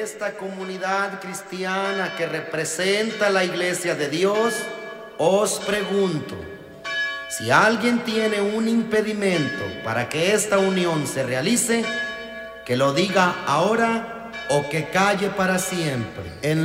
esta comunidad cristiana que representa la Iglesia de Dios, os pregunto, si alguien tiene un impedimento para que esta unión se realice, que lo diga ahora o que calle para siempre.